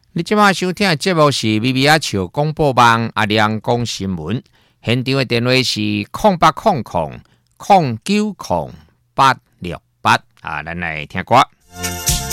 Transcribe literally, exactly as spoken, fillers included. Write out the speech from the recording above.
你即马收听的节目是咪咪仔笑广播网阿亮讲新闻，现场的电话是空八空空空九空八六八啊，咱来听歌。